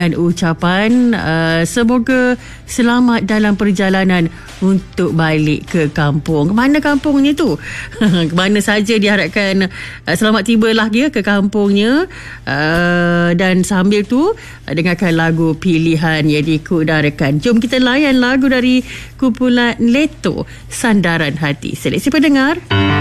Dan ucapan semoga selamat dalam perjalanan untuk balik ke kampung. Kemana kampungnya tu? Kemana saja diharapkan selamat tibalah dia ke kampungnya. Dan sambil tu dengarkan lagu pilihan yang diikudarkan. Jom kita layan lagu dari kumpulan Leto, Sandaran Hati. Seleksi pendengar.